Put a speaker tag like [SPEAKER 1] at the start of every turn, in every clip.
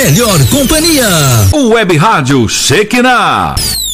[SPEAKER 1] melhor companhia.
[SPEAKER 2] O Web Rádio Shekinah.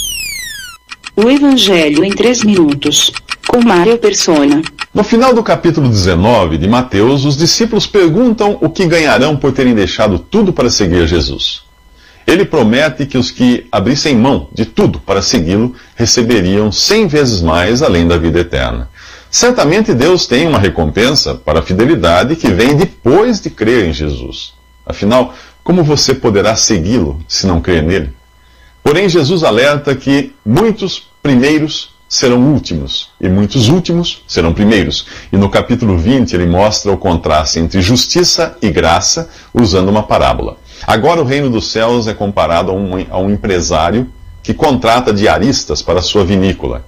[SPEAKER 3] O Evangelho em 3 minutos, com Mário Persona.
[SPEAKER 4] No final do capítulo 19 de Mateus, os discípulos perguntam o que ganharão por terem deixado tudo para seguir Jesus. Ele promete que os que abrissem mão de tudo para segui-lo receberiam 100 vezes mais além da vida eterna. Certamente Deus tem uma recompensa para a fidelidade que vem depois de crer em Jesus. Afinal, como você poderá segui-lo se não crer nele? Porém, Jesus alerta que muitos primeiros serão últimos, e muitos últimos serão primeiros. E no capítulo 20 ele mostra o contraste entre justiça e graça, usando uma parábola. Agora o reino dos céus é comparado a um empresário que contrata diaristas para a sua vinícola.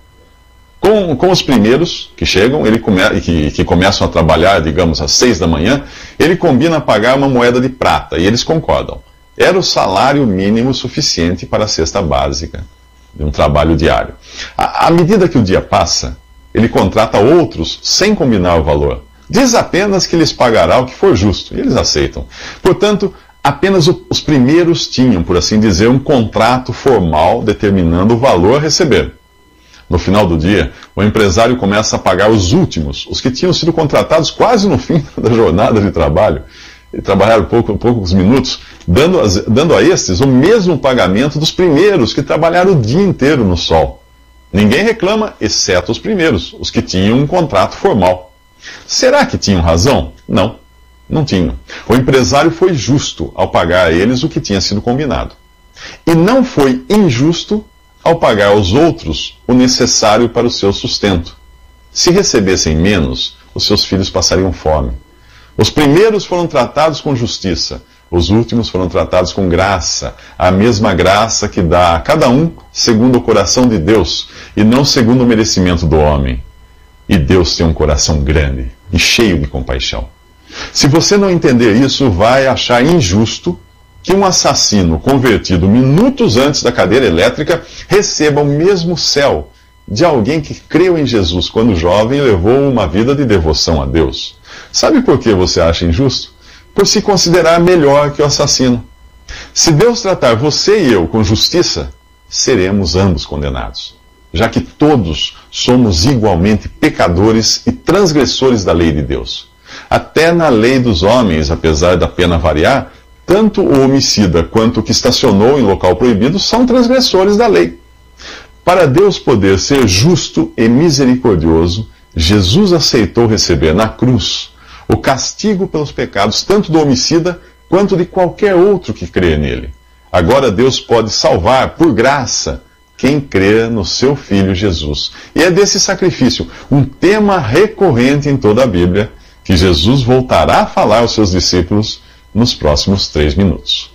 [SPEAKER 4] Com os primeiros que chegam, que começam a trabalhar, digamos, às 6 da manhã, ele combina pagar uma moeda de prata, e eles concordam. Era o salário mínimo suficiente para a cesta básica de um trabalho diário. À medida que o dia passa, ele contrata outros sem combinar o valor. Diz apenas que lhes pagará o que for justo, e eles aceitam. Portanto, apenas os primeiros tinham, por assim dizer, um contrato formal determinando o valor a receber. No final do dia, o empresário começa a pagar os últimos, os que tinham sido contratados quase no fim da jornada de trabalho, e trabalharam poucos minutos, dando a estes o mesmo pagamento dos primeiros que trabalharam o dia inteiro no sol. Ninguém reclama, exceto os primeiros, os que tinham um contrato formal. Será que tinham razão? Não, não tinham. O empresário foi justo ao pagar a eles o que tinha sido combinado. E não foi injusto ao pagar aos outros o necessário para o seu sustento. Se recebessem menos, os seus filhos passariam fome. Os primeiros foram tratados com justiça, os últimos foram tratados com graça, a mesma graça que dá a cada um segundo o coração de Deus, e não segundo o merecimento do homem. E Deus tem um coração grande e cheio de compaixão. Se você não entender isso, vai achar injusto que um assassino convertido minutos antes da cadeira elétrica receba o mesmo céu de alguém que creu em Jesus quando jovem e levou uma vida de devoção a Deus. Sabe por que você acha injusto? Por se considerar melhor que o assassino. Se Deus tratar você e eu com justiça, seremos ambos condenados, já que todos somos igualmente pecadores e transgressores da lei de Deus. Até na lei dos homens, apesar da pena variar, tanto o homicida quanto o que estacionou em local proibido são transgressores da lei. Para Deus poder ser justo e misericordioso, Jesus aceitou receber na cruz o castigo pelos pecados tanto do homicida quanto de qualquer outro que crê nele. Agora Deus pode salvar, por graça, quem crê no seu Filho Jesus. E é desse sacrifício, um tema recorrente em toda a Bíblia, que Jesus voltará a falar aos seus discípulos nos próximos 3 minutos.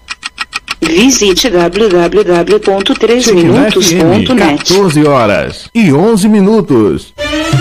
[SPEAKER 3] Visite www.3minutos.net.
[SPEAKER 2] 14 horas e 11 minutos.